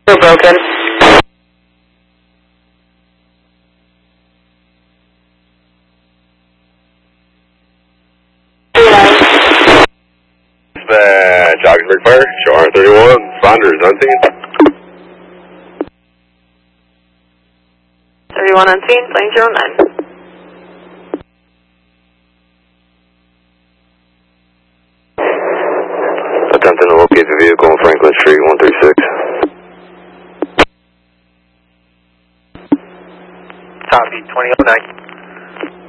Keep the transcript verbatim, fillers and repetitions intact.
We're broken. The Joggensburg Fire, show R thirty-one, responders unseen. thirty-one unseen, plane zero nine. Attempting to locate the vehicle on Franklin Street, one three six. Copy, twenty oh nine.